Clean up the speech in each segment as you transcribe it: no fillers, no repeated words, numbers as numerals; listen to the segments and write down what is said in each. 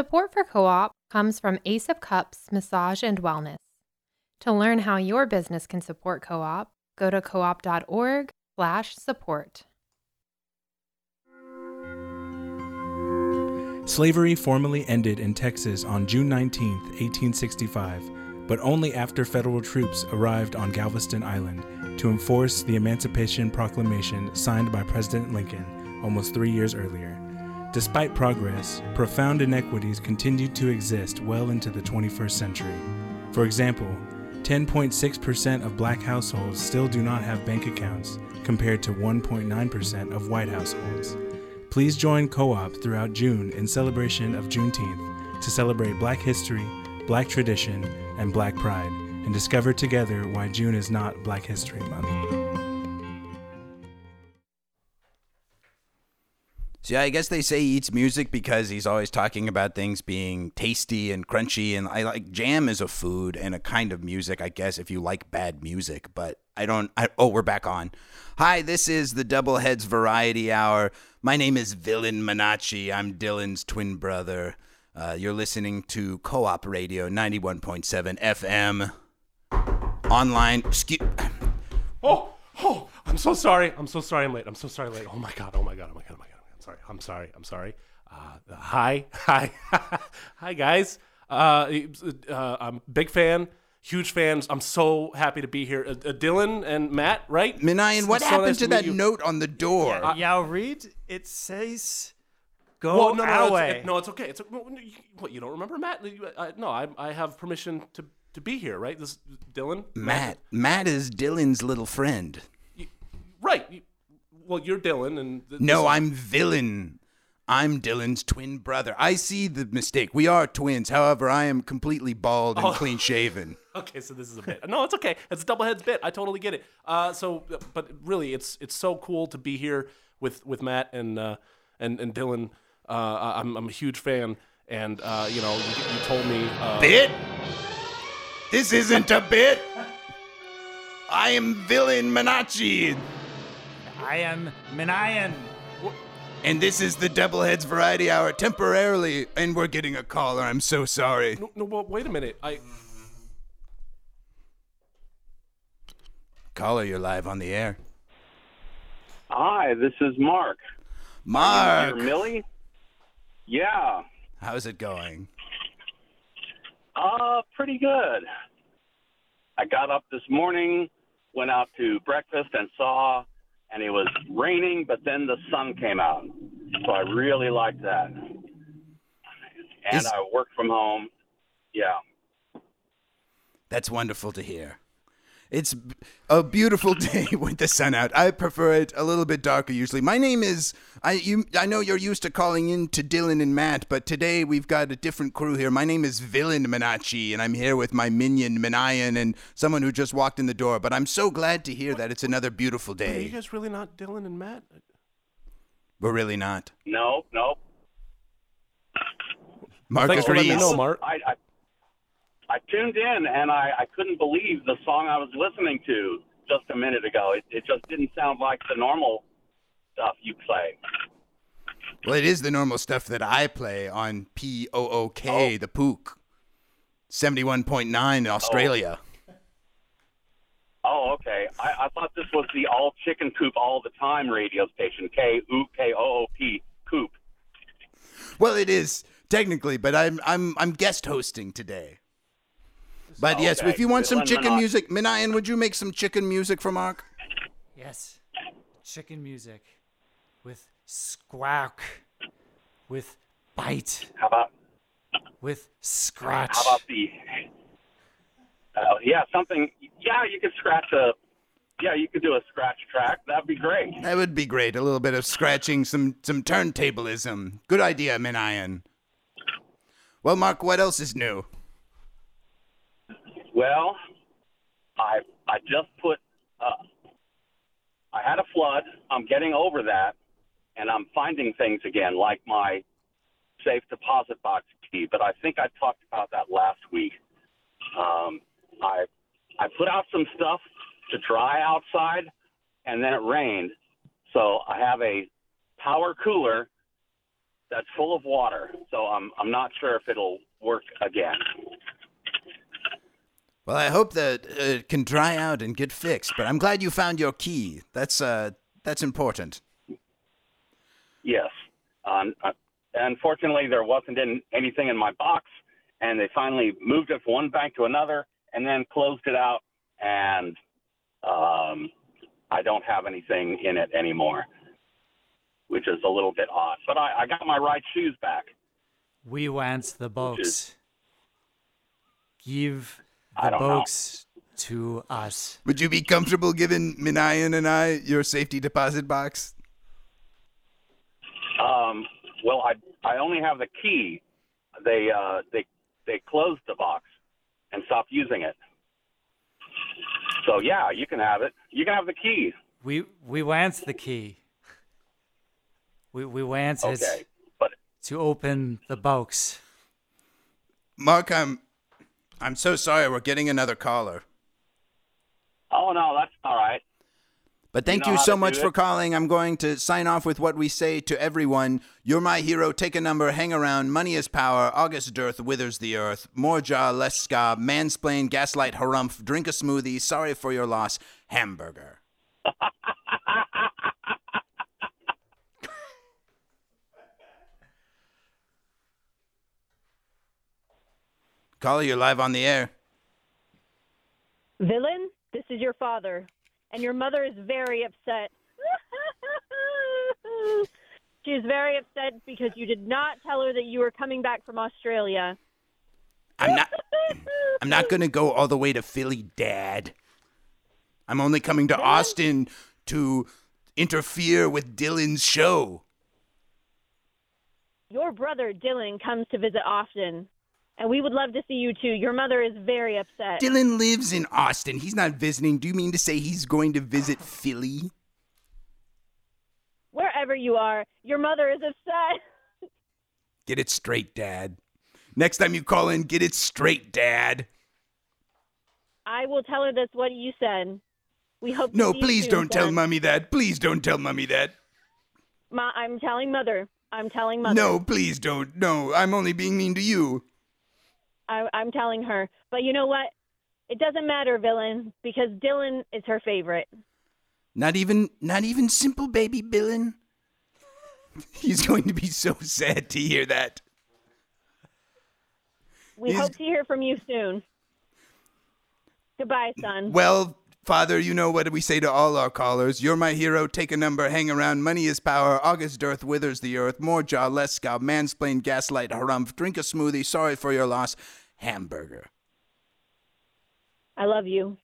Support for Co-op comes from Ace of Cups Massage and Wellness. To learn how your business can support Co-op, go to coop.org/support. Slavery formally ended in Texas on June 19, 1865, but only after federal troops arrived on Galveston Island to enforce the Emancipation Proclamation signed by President Lincoln almost 3 years earlier. Despite progress, profound inequities continued to exist well into the 21st century. For example, 10.6% of black households still do not have bank accounts, compared to 1.9% of white households. Please join Co-op throughout June in celebration of Juneteenth to celebrate Black history, Black tradition, and Black pride, and discover together why June is not Black History Month. See, I guess they say he eats music because he's always talking about things being tasty and crunchy, and I like jam is a food and a kind of music, I guess, if you like bad music, but we're back on. Hi, this is the Doubleheads Variety Hour. My name is Villain Manacci. I'm Dylan's twin brother. You're listening to Co-op Radio 91.7 FM. Online. Oh, I'm so sorry. I'm late. I'm late. Oh my god. I'm sorry. Hi, guys. I'm a big fan. Huge fans. I'm so happy to be here. Dylan and Matt, right? Minayan, what happened to that note on the door? Yeah, read. It says, "Go our way." It's okay. What, you don't remember, Matt? No, I have permission to be here, right? This Dylan. Matt is Dylan's little friend. Right. Well, you're Dylan, and no, I'm Villain. I'm Dylan's twin brother. I see the mistake. We are twins. However, I am completely bald and clean shaven. Okay, so this is a bit. No, it's okay. It's a Doubleheads bit. I totally get it. But really, it's so cool to be here with Matt and Dylan. I'm a huge fan, and you told me bit. This isn't a bit. I am Villain Manacci. I am Minayan. And this is the Doubleheads Variety Hour temporarily, and we're getting a caller. I'm so sorry. No, well, wait a minute. Caller, you're live on the air. Hi, this is Mark. Mark. Millie? Yeah. How's it going? Pretty good. I got up this morning, went out to breakfast and saw, and it was raining, but then the sun came out. So I really liked that. And I work from home. Yeah. That's wonderful to hear. It's a beautiful day with the sun out. I prefer it a little bit darker usually. My name is, I know you're used to calling in to Dylan and Matt, but today we've got a different crew here. My name is Villain Manacci, and I'm here with my minion Minayan and someone who just walked in the door. But I'm so glad to hear that it's another beautiful day. Are you guys really not Dylan and Matt? We're really not. No. Mark Thanks for letting me know, Mark. I tuned in, and I couldn't believe the song I was listening to just a minute ago. It just didn't sound like the normal stuff you play. Well, it is the normal stuff that I play on POOK, the Pook, 71.9 in Australia. Oh, okay. I thought this was the all chicken coop all the time radio station, KOOP, Coop. Well, it is technically, but I'm guest hosting today. But yes, if you want some chicken music, Minayan, would you make some chicken music for Mark? Yes, chicken music with squawk, with bite, How about with scratch. How about the? Something. Yeah, you could you could do a scratch track. That'd be great. That would be great. A little bit of scratching, some turntablism. Good idea, Minayan. Well, Mark, what else is new? Well, I just put. I had a flood. I'm getting over that, and I'm finding things again, like my safe deposit box key. But I think I talked about that last week. I put out some stuff to dry outside, and then it rained. So I have a power cooler that's full of water. So I'm not sure if it'll work again. Well, I hope that it can dry out and get fixed, but I'm glad you found your key. That's important. Yes. Unfortunately, there wasn't anything in my box, and they finally moved it from one bank to another and then closed it out, and I don't have anything in it anymore, which is a little bit odd. But I got my right shoes back. We want the box. Give I the don't know. box to us. Would you be comfortable giving Minayan and I your safety deposit box? Well, I only have the key. They closed the box and stopped using it. So yeah, you can have it. You can have the key. We want the key. We want Okay, it but to open the box. Mark, I'm so sorry. We're getting another caller. oh no, that's all right. But thank know you how so to much do for it? calling. I'm going to sign off with what we say to everyone. You're my hero. Take a number. Hang around. Money is power. August dearth withers the earth. More jaw, less ska. Mansplain, gaslight, harumph. Drink a smoothie. Sorry for your loss. Hamburger. Caller, you're live on the air. Villain, this is your father, and your mother is very upset. She is very upset because you did not tell her that you were coming back from Australia. I'm not going to go all the way to Philly, Dad. I'm only coming to Austin to interfere with Dylan's show. Your brother, Dylan, comes to visit often, and we would love to see you too. Your mother is very upset. Dylan lives in Austin. He's not visiting. Do you mean to say he's going to visit Philly? Wherever you are, your mother is upset. Get it straight, Dad. Next time you call in, get it straight, Dad. I will tell her that's what you said. We hope to No, see you please soon, don't tell son. Mommy that. Please don't tell Mommy that. I'm telling Mother. I'm telling Mother. No, please don't. No, I'm only being mean to you. I'm telling her. But you know what? It doesn't matter, Villain, because Dylan is her favorite. Not even simple baby Dylan. He's going to be so sad to hear that. We hope to hear from you soon. Goodbye, son. Well, Father, you know what we say to all our callers. You're my hero. Take a number. Hang around. Money is power. August dearth withers the earth. More jaw, less scalp. Mansplain, gaslight, harumph. Drink a smoothie. Sorry for your loss. Hamburger. I love you.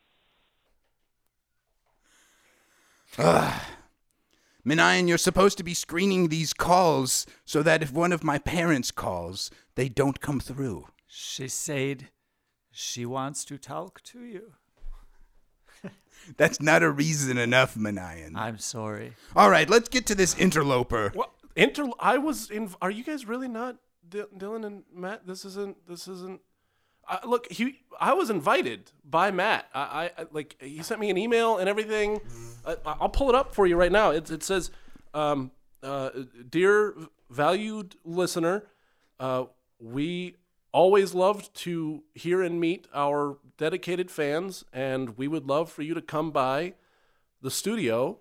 Minayan, you're supposed to be screening these calls so that if one of my parents calls, they don't come through. She said she wants to talk to you. That's not a reason enough, Minayan. I'm sorry. All right, let's get to this interloper. What? Are you guys really not Dylan and Matt? This isn't. Look, I was invited by Matt. I like he sent me an email and everything. I'll pull it up for you right now. It says, "Dear valued listener, we always loved to hear and meet our dedicated fans, and we would love for you to come by the studio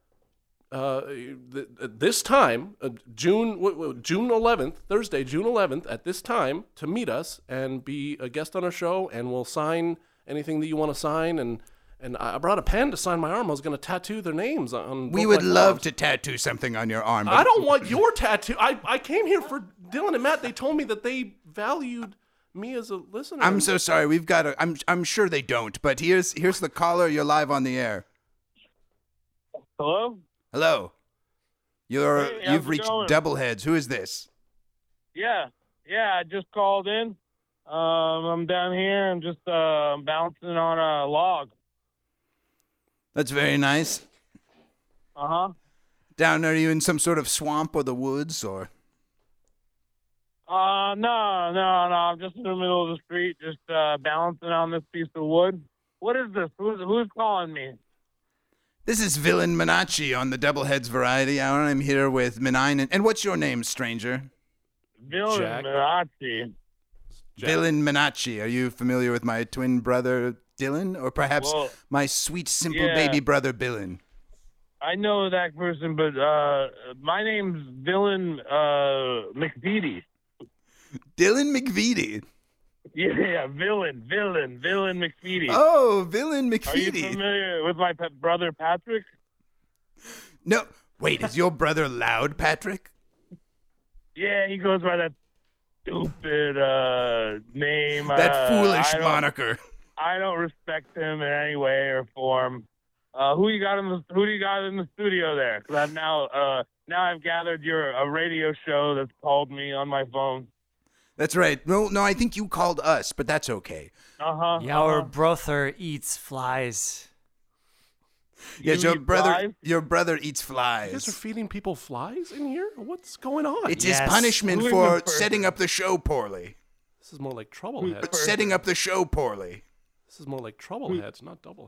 this time, June 11th, Thursday, June 11th, at this time, to meet us and be a guest on our show, and we'll sign anything that you want to sign. And I brought a pen to sign my arm. I was going to tattoo their names on. We both would my love arms. to tattoo something on your arm. But I don't want your tattoo. I came here for Dylan and Matt. They told me that they valued me as a listener. I'm so sorry. We've got to. I'm sure they don't. But here's the caller. You're live on the air. Hello? Hello. Hey, how's You've it reached going? Doubleheads. Who is this? Yeah, I just called in. I'm down here. I'm just bouncing on a log. That's very nice. Uh-huh. Down, are you in some sort of swamp or the woods or? No. I'm just in the middle of the street, just balancing on this piece of wood. What is this? Who's calling me? This is Villain Minacci on the Doubleheads Variety Hour. I'm here with Minine. And what's your name, stranger? Villain Jack. Minacci. Jack. Villain Minacci. Are you familiar with my twin brother, Dylan? Or perhaps Well, my sweet, simple yeah. baby brother, Billin? I know that person, but my name's Villain McVitie. Dylan McVitie. Yeah, Villain McVitie. Oh, Villain Are you McVitie. familiar with my brother Patrick? No. Wait, is your brother Loud, Patrick? Yeah, he goes by that stupid name. That foolish I don't- moniker. I don't respect him in any way or form. Who do you got in the studio there? Because I've now I've gathered you're a radio show that's called me on my phone. That's right. No, I think you called us, but that's okay. Our brother eats flies. Yes, You your eat brother. flies? Your brother eats You guys are flies. feeding people flies in here? What's going on? It's Yes. his punishment Who is for this person? setting up the show poorly. This is more like troubleheads. Setting up the show poorly. This is more like troubleheads, not doubleheads.